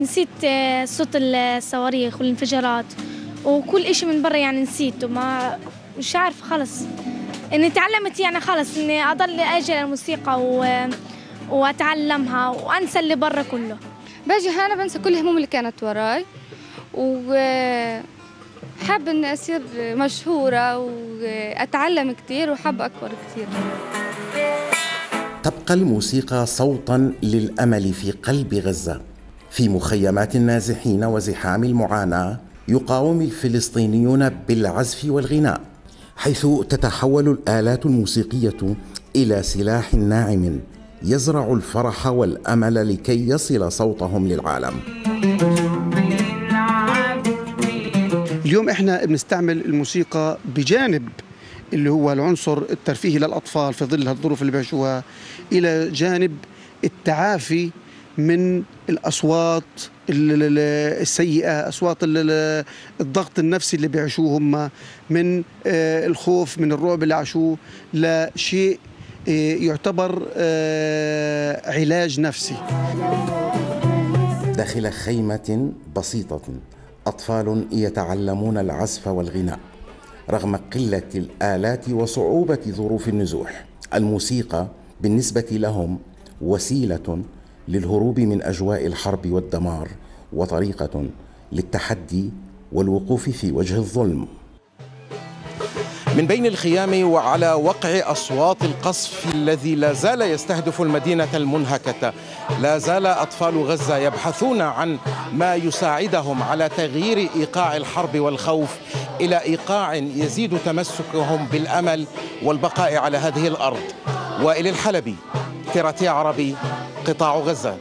نسيت صوت الصواريخ والانفجارات وكل إشي من برا، يعني نسيته، ما مش عارف خلص إني تعلمت، يعني خلص إني أضل أجي للموسيقى وأتعلمها وأنسى اللي برا كله. باجي هنا بنسى كل الهموم اللي كانت وراي، وحابة إني أصير مشهورة وأتعلم كتير وحابة أكبر كتير. تبقى الموسيقى صوتاً للأمل في قلب غزة. في مخيمات النازحين وزحام المعاناة يقاوم الفلسطينيون بالعزف والغناء، حيث تتحول الآلات الموسيقية إلى سلاح ناعم يزرع الفرح والأمل لكي يصل صوتهم للعالم. اليوم احنا بنستعمل الموسيقى بجانب اللي هو العنصر الترفيهي للأطفال في ظل الظروف اللي بيعيشوها، إلى جانب التعافي من الأصوات السيئة، أصوات الضغط النفسي اللي بيعيشوه هم، من الخوف، من الرعب اللي عاشوه، لشيء يعتبر علاج نفسي. داخل خيمة بسيطة أطفال يتعلمون العزف والغناء رغم قلة الآلات وصعوبة ظروف النزوح. الموسيقى بالنسبة لهم وسيلة للهروب من أجواء الحرب والدمار، وطريقة للتحدي والوقوف في وجه الظلم. من بين الخيام وعلى وقع أصوات القصف الذي لا زال يستهدف المدينة المنهكة، لا زال أطفال غزة يبحثون عن ما يساعدهم على تغيير إيقاع الحرب والخوف إلى إيقاع يزيد تمسكهم بالأمل والبقاء على هذه الأرض. وائل الحلبي، تراتي عربي، قطاع غزة.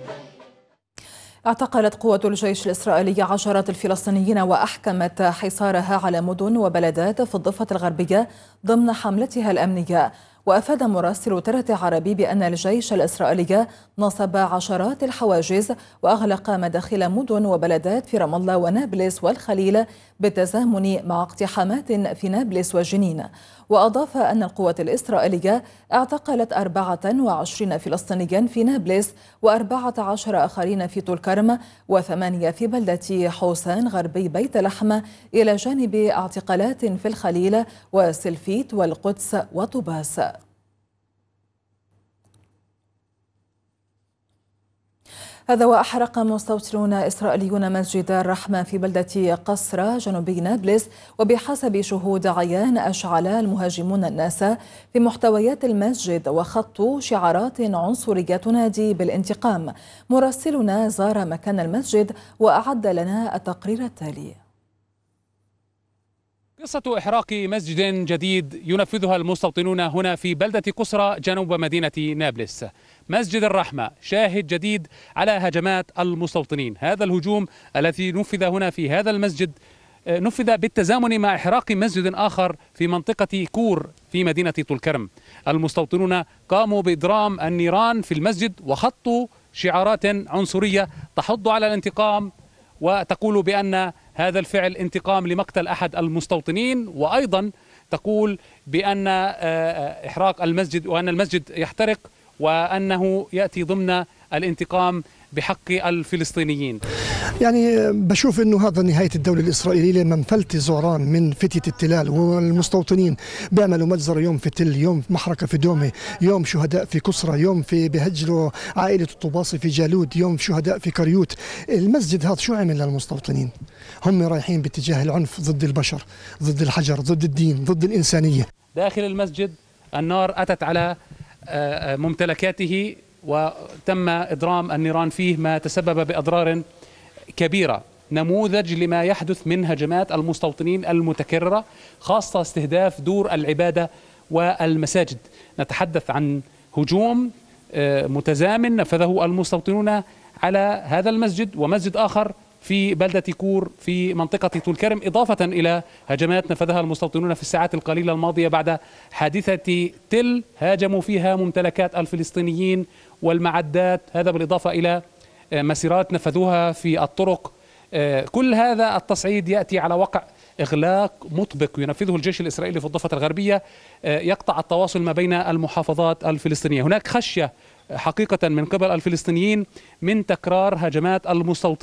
اعتقلت قوة الجيش الإسرائيلي عشرات الفلسطينيين وأحكمت حصارها على مدن وبلدات في الضفة الغربية ضمن حملتها الأمنية. وأفاد مراسل تراتي عربي بأن الجيش الإسرائيلي نصب عشرات الحواجز وأغلق مداخل مدن وبلدات في رام الله ونابلس والخليل بالتزامن مع اقتحامات في نابلس وجنين. وأضاف أن القوات الإسرائيلية اعتقلت 24 فلسطينيا في نابلس و14 آخرين في طول كرم و8 في بلدة حوسان غربي بيت لحم، إلى جانب اعتقالات في الخليل وسلفيت والقدس وطوباس. هذا وأحرق مستوطنون إسرائيليون مسجد الرحمة في بلدة قصرة جنوبي نابلس، وبحسب شهود عيان أشعل المهاجمون الناس في محتويات المسجد وخطوا شعارات عنصرية تنادي بالانتقام. مراسلنا زار مكان المسجد وأعد لنا التقرير التالي. قصة إحراق مسجد جديد ينفذها المستوطنون هنا في بلدة قصرة جنوب مدينة نابلس. مسجد الرحمة شاهد جديد على هجمات المستوطنين. هذا الهجوم الذي نفذ هنا في هذا المسجد نفذ بالتزامن مع إحراق مسجد آخر في منطقة كور في مدينة طول كرم. المستوطنون قاموا بإضرام النيران في المسجد وخطوا شعارات عنصرية تحض على الانتقام وتقول بأن هذا الفعل انتقام لمقتل أحد المستوطنين، وأيضا تقول بأن إحراق المسجد وأن المسجد يحترق وأنه يأتي ضمن الانتقام بحق الفلسطينيين. يعني بشوف انه هذا نهايه الدوله الاسرائيليه لما انفلت زعران من فتيه التلال، والمستوطنين بيعملوا مجزره، يوم في تل، يوم محرقه في دومه، يوم شهداء في كسرى، يوم في بهجروا عائله الطباصي في جالود، يوم شهداء في كريوت. المسجد هذا شو عمل للمستوطنين؟ هم رايحين باتجاه العنف ضد البشر، ضد الحجر، ضد الدين، ضد الانسانيه. داخل المسجد النار اتت على ممتلكاته وتم إضرام النيران فيه، ما تسبب بأضرار كبيرة. نموذج لما يحدث من هجمات المستوطنين المتكررة، خاصة استهداف دور العبادة والمساجد. نتحدث عن هجوم متزامن نفذه المستوطنون على هذا المسجد ومسجد آخر في بلدة كور في منطقة طول كرم، إضافة إلى هجمات نفذها المستوطنون في الساعات القليلة الماضية بعد حادثة تل هاجموا فيها ممتلكات الفلسطينيين والمعدات، هذا بالإضافة إلى مسيرات نفذوها في الطرق. كل هذا التصعيد يأتي على وقع إغلاق مطبق ينفذه الجيش الإسرائيلي في الضفة الغربية يقطع التواصل ما بين المحافظات الفلسطينية. هناك خشية حقيقة من قبل الفلسطينيين من تكرار هجمات المستوطنين